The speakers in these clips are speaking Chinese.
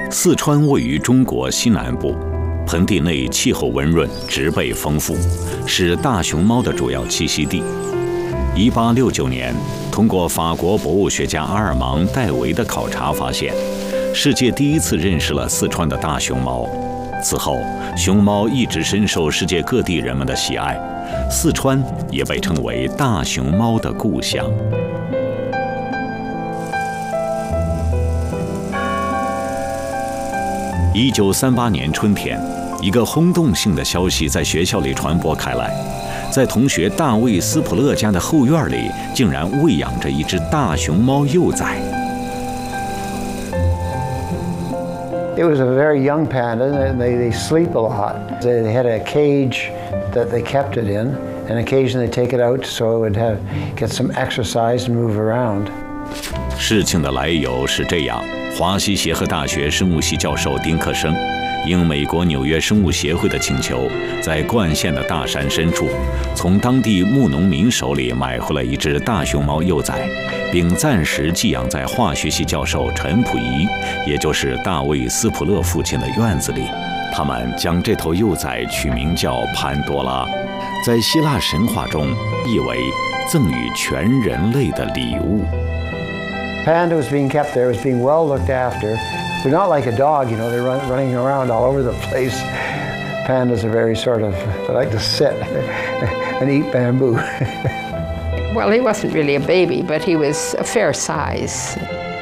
四川位于中国西南部，盆地内气候温润，植被丰富，是大熊猫的主要栖息地。1869年，通过法国博物学家阿尔芒·戴维的考察发现，世界第一次认识了四川的大熊猫。此后，熊猫一直深受世界各地人们的喜爱，四川也被称为大熊猫的故乡。1938年春天，一个轰动性的消息在学校里传播开来，在同学大卫·斯普勒家的后院里，竟然喂养着一只大熊猫幼崽。 It was a very young panda, and they sleep a lot. They had a cage that they kept it in, and occasionally take it out so it would get some exercise and move around. 事情的来由是这样：华西协和大学生物系教授丁克生，应美国纽约生物协会的请求，在冠县的大山深处，从当地牧农民手里买回了一只大熊猫幼崽，并暂时寄养在化学系教授陈溥仪，也就是大卫·斯普勒父亲的院子里。他们将这头幼崽取名叫潘多拉，在希腊神话中意为赠予全人类的礼物。 Panda was being kept there, was being well looked after. They're not like a dog, they're running around all over the place. Pandas are very they like to sit and eat bamboo. Well, he wasn't really a baby, but he was a fair size.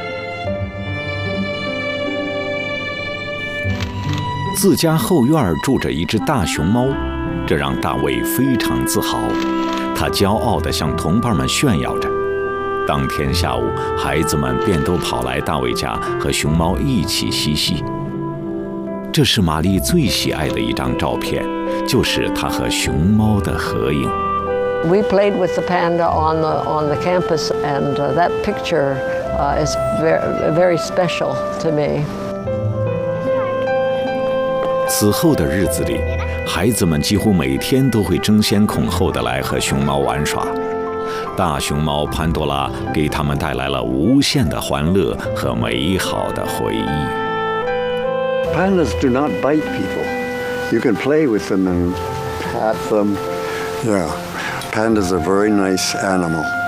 自家后院住着一只大熊猫，这让大卫非常自豪。他骄傲地向同伴们炫耀着。当天下午，孩子们便都跑来大卫家和熊猫一起嬉戏。这是玛丽最喜爱的一张照片，就是她和熊猫的合影。 We played with the panda on the campus, and that picture is very special to me. 此后的日子里，孩子们几乎每天都会争先恐后地来和熊猫玩耍。大熊猫潘多拉给他们带来了无限的欢乐和美好的回忆。 Pandas do not bite people. You can play with them and pat them. Yeah, pandas are a very nice animal.